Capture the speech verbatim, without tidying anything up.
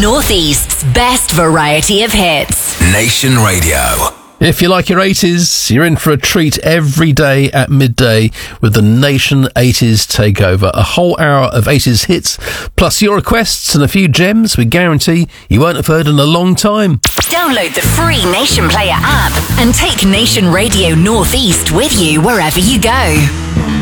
Northeast's best variety of hits. Nation Radio. If you like your eighties, you're in for a treat every day at midday with the Nation eighties Takeover. A whole hour of eighties hits, plus your requests and a few gems we guarantee you won't have heard in a long time. Download the free Nation Player app and take Nation Radio Northeast with you wherever you go.